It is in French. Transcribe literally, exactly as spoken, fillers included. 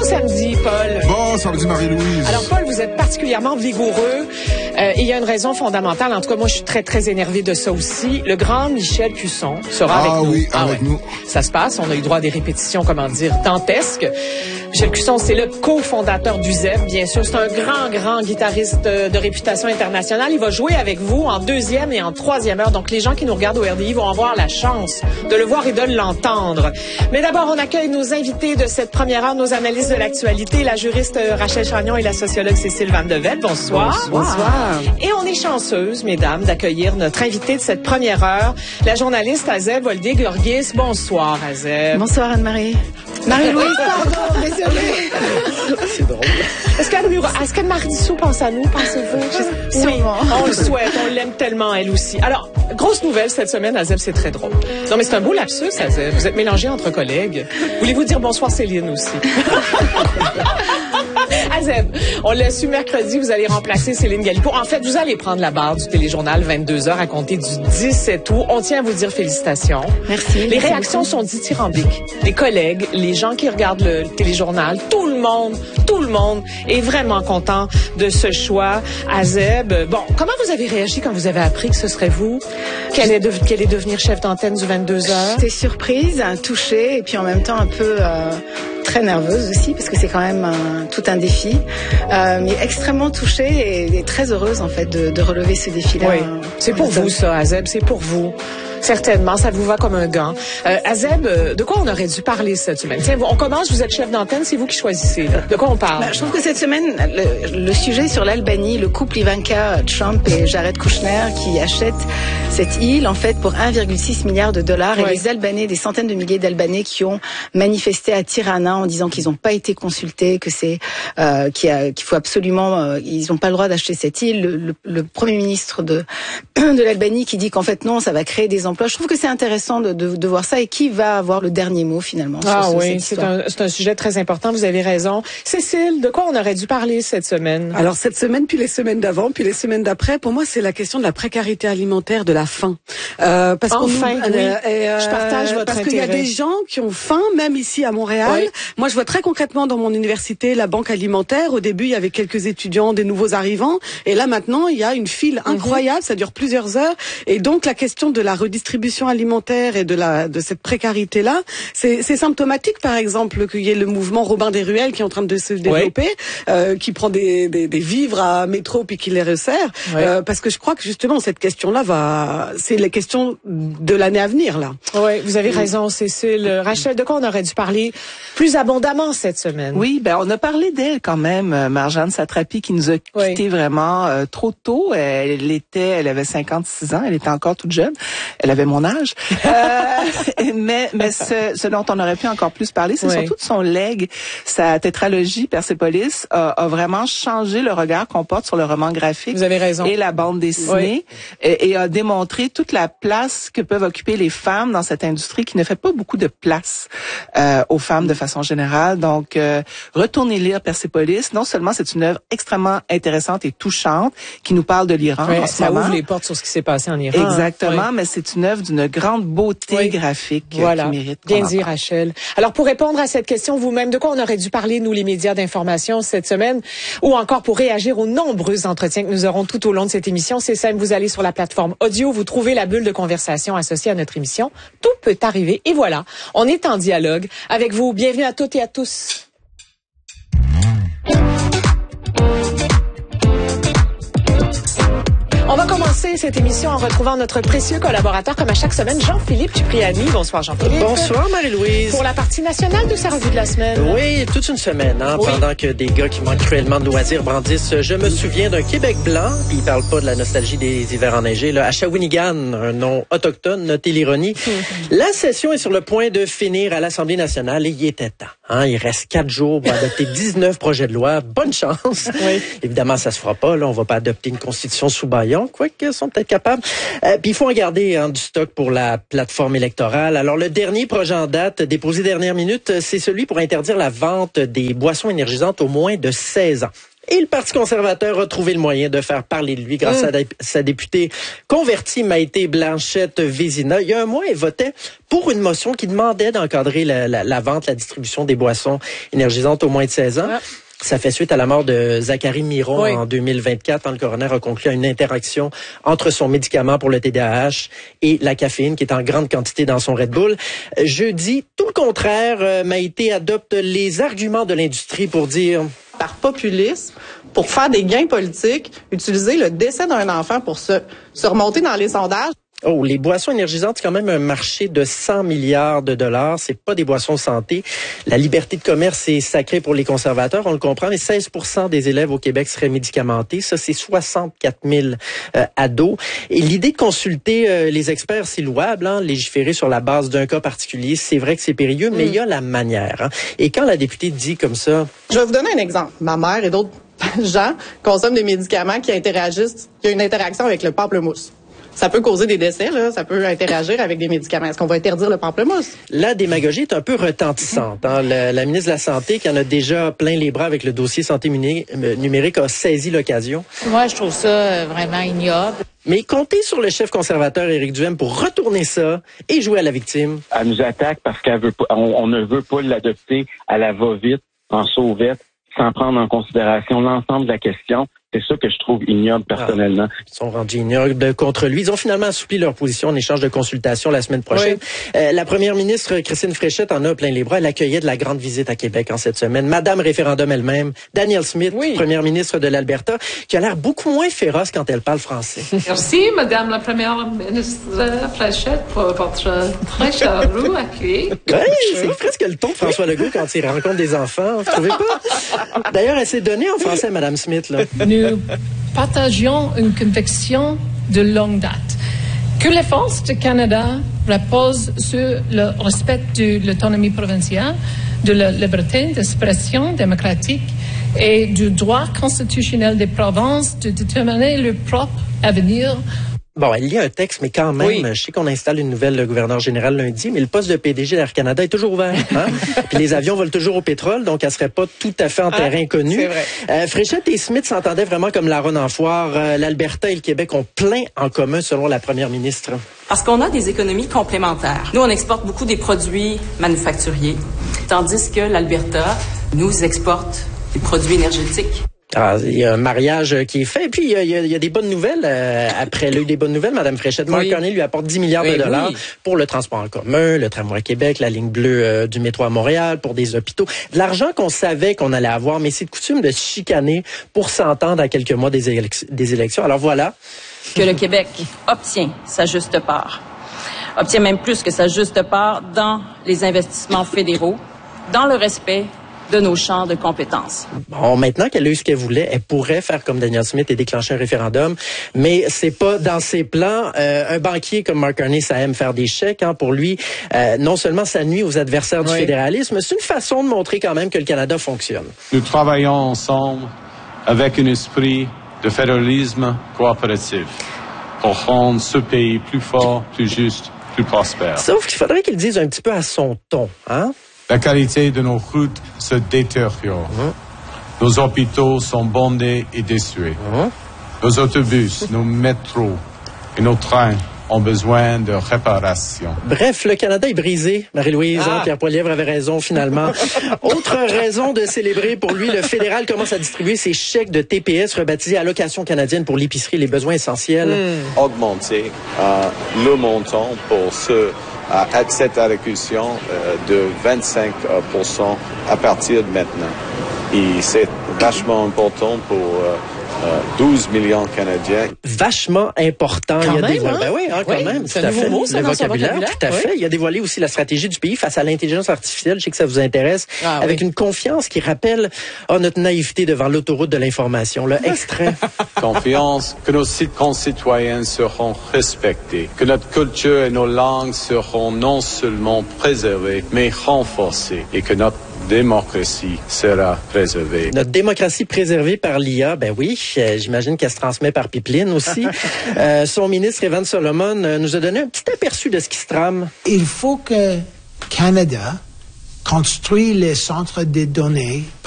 samedi, Paul. Bon samedi, Marie-Louise. Alors, Paul, vous êtes particulièrement vigoureux. Euh, il y a une raison fondamentale. En tout cas, moi, je suis très, très énervée de ça aussi. Le grand Michel Cusson sera ah, avec nous. Oui, ah avec oui, nous. Ça se passe. On a eu droit à des répétitions, comment dire, dantesques. Michel Cusson, c'est le cofondateur du Z E F, bien sûr. C'est un grand, grand guitariste de réputation internationale. Il va jouer avec vous en deuxième et en troisième heure. Donc, les gens qui nous regardent au R D I vont avoir la chance de le voir et de l'entendre. Mais d'abord, on accueille nos invités de cette première heure, nos analystes de l'actualité, la juriste Rachel Chagnon et la sociologue Cécile Van de Velde. Bonsoir. Bonsoir. Bonsoir. Et on est chanceuse, mesdames, d'accueillir notre invité de cette première heure, la journaliste Azeb Woldé-Gurgis. Bonsoir, Azeb. Bonsoir, Anne-Marie. Marie-Louise, pardon, désolée. C'est drôle. Est-ce qu'Anne est Marissou pense à nous, pensez-vous? Sûrement. Oui, on le souhaite, on l'aime tellement, elle aussi. Alors, grosse nouvelle cette semaine, Azeb, c'est très drôle. Non, mais c'est un beau lapsus, Azeb. Vous êtes mélangés entre collègues. Voulez-vous dire bonsoir, Céline, aussi? Azeb, on l'a su mercredi, vous allez remplacer Céline Galipo. En fait, vous allez prendre la barre du téléjournal vingt-deux heures à compter du dix-sept août. On tient à vous dire félicitations. Merci. Les réactions sont dithyrambiques. Les collègues, les gens qui regardent le téléjournal, tout le monde, tout le monde est vraiment content de ce choix. Azeb, bon, comment vous avez réagi quand vous avez appris que ce serait vous qui allez, de, qui allez devenir chef d'antenne du vingt-deux heures? J'étais surprise, touchée et puis en même temps un peu... Euh... très nerveuse aussi parce que c'est quand même un, tout un défi, euh, mais extrêmement touchée et, et très heureuse en fait de, de relever ce défi-là. Oui, c'est pour vous ça, Azeb, c'est pour vous. Certainement, ça vous va comme un gant. Euh, Azeb, de quoi on aurait dû parler cette semaine? Tiens, on commence, vous êtes chef d'antenne, c'est vous qui choisissez. Là. De quoi on parle? Ben, je trouve que cette semaine, le, le sujet sur l'Albanie, le couple Ivanka Trump et Jared Kushner qui achètent cette île en fait pour un virgule six milliard de dollars oui. Et les Albanais, des centaines de milliers d'Albanais qui ont manifesté à Tirana en disant qu'ils n'ont pas été consultés, que c'est euh, qu'il, a, qu'il faut absolument, euh, ils n'ont pas le droit d'acheter cette île. Le, le, le premier ministre de de l'Albanie qui dit qu'en fait non, ça va créer des emplois. Je trouve que c'est intéressant de, de, de voir ça et qui va avoir le dernier mot finalement. Ah sur ce, oui, c'est un, c'est un sujet très important. Vous avez raison. Cécile, de quoi on aurait dû parler cette semaine? Alors cette semaine, puis les semaines d'avant, puis les semaines d'après, pour moi c'est la question de la précarité alimentaire, de la faim. Euh, parce enfin, qu'on, oui. euh, euh, je partage votre parce intérêt. Parce qu'il y a des gens qui ont faim, même ici à Montréal. Oui. Moi je vois très concrètement dans mon université la banque alimentaire. Au début il y avait quelques étudiants, des nouveaux arrivants, et là maintenant il y a une file incroyable. Mm-hmm. Ça dure plusieurs heures. Et donc la question de la redistribution alimentaire et de la de cette précarité là, c'est, c'est symptomatique par exemple qu'il y ait le mouvement Robin des Ruelles qui est en train de se développer, oui. euh, qui prend des, des, des vivres à métro puis qui les resserre, oui. euh, parce que je crois que justement cette question là va, c'est les questions de l'année à venir là. Oui, vous avez raison, Cécile. Rachel, de quoi on aurait dû parler plus abondamment cette semaine? Oui, ben on a parlé d'elle quand même, Marjane Satrapi qui nous a quittés oui. vraiment euh, trop tôt. Elle était, elle avait cinquante-six ans, elle était encore toute jeune. Elle avait mon âge. euh, mais mais ce, ce dont on aurait pu encore plus parler, c'est oui. surtout de son legs. Sa tétralogie Persépolis a, a vraiment changé le regard qu'on porte sur le roman graphique. Vous avez raison. Et la bande dessinée, oui. et, et a démontré toute la place que peuvent occuper les femmes dans cette industrie qui ne fait pas beaucoup de place euh, aux femmes de façon générale. Donc, euh, retournez lire Persépolis. Non seulement c'est une œuvre extrêmement intéressante et touchante qui nous parle de l'Iran oui, en ce ça moment. ouvre les portes sur ce qui s'est passé en Iran. Exactement, oui. mais c'est une œuvre d'une grande beauté oui. graphique voilà. qui mérite. Bien dit, Rachel. Alors, pour répondre à cette question, vous-même, de quoi on aurait dû parler, nous, les médias d'information, cette semaine, ou encore pour réagir aux nombreux entretiens que nous aurons tout au long de cette émission, c'est simple, vous allez sur la plateforme audio, vous trouvez la bulle de conversation associée à notre émission. Tout peut arriver. Et voilà, on est en dialogue avec vous. Bienvenue à toutes et à tous. On va commencer cette émission en retrouvant notre précieux collaborateur, comme à chaque semaine, Jean-Philippe Cipriani. Bonsoir, Jean-Philippe. Bonsoir, Marie-Louise. Pour la partie nationale de sa revue de la semaine. Oui, toute une semaine, hein, oui. pendant que des gars qui manquent cruellement de loisirs brandissent « Je me souviens d'un Québec blanc », puis ils parlent pas de la nostalgie des hivers enneigés, là, à Shawinigan, un nom autochtone, notez l'ironie. Mm-hmm. La session est sur le point de finir à l'Assemblée nationale et il était temps. Hein, il reste quatre jours pour adopter dix-neuf projets de loi. Bonne chance. Oui. Évidemment, ça se fera pas. Là, on va pas adopter une constitution sous bâillon, quoique ils sont peut-être capables. Euh, puis il faut en garder hein, du stock pour la plateforme électorale. Alors, le dernier projet en date, déposé dernière minute, c'est celui pour interdire la vente des boissons énergisantes aux moins de seize ans. Et le Parti conservateur a trouvé le moyen de faire parler de lui grâce mmh. à dé- sa députée convertie Maïté Blanchette-Vézina. Il y a un mois, elle votait pour une motion qui demandait d'encadrer la, la, la vente, la distribution des boissons énergisantes au moins de seize ans. Ouais. Ça fait suite à la mort de Zachary Miron oui. en deux mille vingt-quatre, quand le coroner a conclu à une interaction entre son médicament pour le T D A H et la caféine qui est en grande quantité dans son Red Bull. Jeudi, tout le contraire, Maïté adopte les arguments de l'industrie pour dire... Par populisme, pour faire des gains politiques, utiliser le décès d'un enfant pour se, se remonter dans les sondages. Oh, les boissons énergisantes, c'est quand même un marché de cent milliards de dollars. C'est pas des boissons santé. La liberté de commerce est sacrée pour les conservateurs, on le comprend, mais seize pour cent des élèves au Québec seraient médicamentés. Ça, c'est soixante-quatre mille euh, ados. Et l'idée de consulter euh, les experts, c'est louable, hein, légiférer sur la base d'un cas particulier. C'est vrai que c'est périlleux, mais il mm. y a la manière. Hein. Et quand la députée dit comme ça... Je vais vous donner un exemple. Ma mère et d'autres gens consomment des médicaments qui interagissent, qui ont une interaction avec le pamplemousse. Ça peut causer des décès, là. Ça peut interagir avec des médicaments. Est-ce qu'on va interdire le pamplemousse? La démagogie est un peu retentissante. Hein. La, la ministre de la Santé, qui en a déjà plein les bras avec le dossier santé numérique, a saisi l'occasion. Moi, je trouve ça vraiment ignoble. Mais comptez sur le chef conservateur Éric Duhaime pour retourner ça et jouer à la victime. Elle nous attaque parce qu'elle veut pas, on, on ne veut pas l'adopter à la va-vite, en sauvette, sans prendre en considération l'ensemble de la question. C'est ça que je trouve ignoble personnellement. Ah, ils sont rendus ignobles contre lui. Ils ont finalement assoupli leur position en échange de consultations la semaine prochaine. Oui. Euh, la première ministre Christine Fréchette en a plein les bras. Elle accueillait de la grande visite à Québec en cette semaine. Madame référendum elle-même, Danielle Smith, oui. première ministre de l'Alberta, qui a l'air beaucoup moins féroce quand elle parle français. Merci, Madame la première ministre Fréchette, pour votre très chaleureux accueil. Oui, c'est presque le ton de François Legault quand il rencontre des enfants. Vous trouvez pas? D'ailleurs, elle s'est donnée en français, Madame Smith, là. Nous partageons une conviction de longue date que les forces du Canada reposent sur le respect de l'autonomie provinciale, de la liberté d'expression démocratique et du droit constitutionnel des provinces de déterminer leur propre avenir. Bon, elle lit un texte, mais quand même, oui. je sais qu'on installe une nouvelle gouverneur général lundi, mais le poste de P D G d'Air Canada est toujours ouvert. Hein? Puis les avions volent toujours au pétrole, donc elle serait pas tout à fait en ah, terrain connu. C'est vrai. Euh, Fréchette et Smith s'entendaient vraiment comme la ronde en foire. Euh, L'Alberta et le Québec ont plein en commun, selon la première ministre. Parce qu'on a des économies complémentaires. Nous, on exporte beaucoup des produits manufacturiers, tandis que l'Alberta nous exporte des produits énergétiques. Ah, il y a un mariage qui est fait. Et puis, il y a, il y a des bonnes nouvelles. Euh, après, elle a eu des bonnes nouvelles. Mme Fréchette, Mark oui. Carney lui apporte dix milliards de oui, dollars oui. pour le transport en commun, le tramway à Québec, la ligne bleue euh, du métro à Montréal, pour des hôpitaux. De l'argent qu'on savait qu'on allait avoir, mais c'est de coutume de se chicaner pour s'entendre à quelques mois des, élec- des élections. Alors voilà. Que le Québec obtient sa juste part. Obtient même plus que sa juste part dans les investissements fédéraux, dans le respect de nos champs de compétences. Bon, maintenant qu'elle a eu ce qu'elle voulait, elle pourrait faire comme Danielle Smith et déclencher un référendum, mais c'est pas dans ses plans. Euh, un banquier comme Mark Carney, ça aime faire des chèques. Hein, pour lui, euh, non seulement ça nuit aux adversaires du oui. fédéralisme, c'est une façon de montrer quand même que le Canada fonctionne. Nous travaillons ensemble avec un esprit de fédéralisme coopératif pour rendre ce pays plus fort, plus juste, plus prospère. Sauf qu'il faudrait qu'il le dise un petit peu à son ton, hein? La qualité de nos routes se détériore. Mmh. Nos hôpitaux sont bondés et détruits. Mmh. Nos autobus, nos métros et nos trains ont besoin de réparation. Bref, le Canada est brisé. Marie-Louise, ah. hein, Pierre Poilievre avait raison finalement. Autre raison de célébrer pour lui, le fédéral commence à distribuer ses chèques de T P S rebaptisés allocation canadienne pour l'épicerie et les besoins essentiels. Mmh. Augmenter euh, le montant pour ceux à cette allocution euh, de vingt-cinq pour cent à partir de maintenant. Et c'est vachement important pour euh, euh, douze millions de Canadiens. Vachement important. Quand Il y a même, dévoilé, hein? ben oui, hein, quand oui, même. C'est tout un à nouveau fait. mot, ça, le dans vocabulaire, vocabulaire, tout à fait. oui. Il a dévoilé aussi la stratégie du pays face à l'intelligence artificielle. Je sais que ça vous intéresse. Ah, avec oui. une confiance qui rappelle oh, notre naïveté devant l'autoroute de l'information. Là, extrait. Confiance que nos concitoyens seront respectés, que notre culture et nos langues seront non seulement préservées, mais renforcées, et que notre démocratie sera préservée. Notre démocratie préservée par l'I A, ben oui, euh, j'imagine qu'elle se transmet par pipeline aussi. euh, son ministre Evan Solomon euh, nous a donné un petit aperçu de ce qui se trame. Il faut que Canada construise les centres de données